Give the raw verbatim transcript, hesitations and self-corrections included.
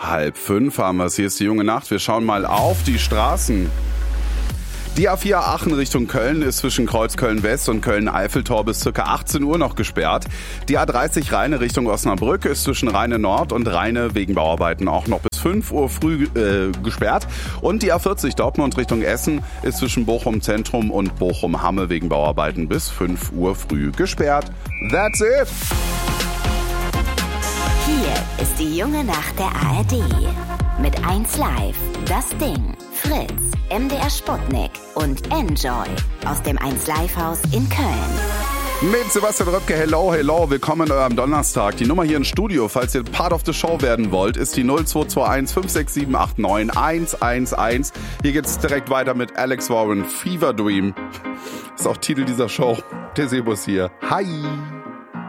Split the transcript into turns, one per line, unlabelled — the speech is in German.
Halb fünf haben wir es. Hier ist die junge Nacht. Wir schauen mal auf die Straßen. Die A vier Aachen Richtung Köln ist zwischen Kreuzköln West und Köln-Eiffeltor bis ca. achtzehn Uhr noch gesperrt. Die A dreißig Rheine Richtung Osnabrück ist zwischen Rheine Nord und Rheine wegen Bauarbeiten auch noch bis fünf Uhr früh äh, gesperrt. Und die A vierzig Dortmund Richtung Essen ist zwischen Bochum Zentrum und Bochum Hamme wegen Bauarbeiten bis fünf Uhr früh gesperrt. That's it!
Hier ist die junge Nacht der A R D. Mit eins Live, Das Ding, Fritz, M D R Sputnik und Enjoy aus dem eins Live Haus in Köln.
Mit Sebastian Röpke, hello, hello, willkommen an eurem Donnerstag. Die Nummer hier im Studio, falls ihr Part of the Show werden wollt, ist die null zwei zwei eins fünf sechs sieben acht neun eins eins eins. Hier geht's direkt weiter mit Alex Warren, Fever Dream. Ist auch Titel dieser Show. Der Sebus hier. Hi!